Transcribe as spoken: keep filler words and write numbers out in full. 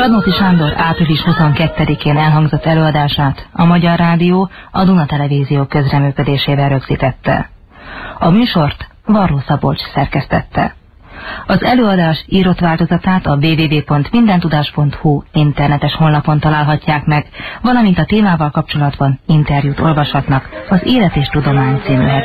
Radnóti Sándor április huszonkettedikén elhangzott előadását a Magyar Rádió a Duna Televízió közreműködésével rögzítette. A műsort Varró Szabolcs szerkesztette. Az előadás írott változatát a double-u double-u double-u pont mindentudás pont hu internetes honlapon találhatják meg, valamint a témával kapcsolatban interjút olvashatnak az Élet és Tudomány című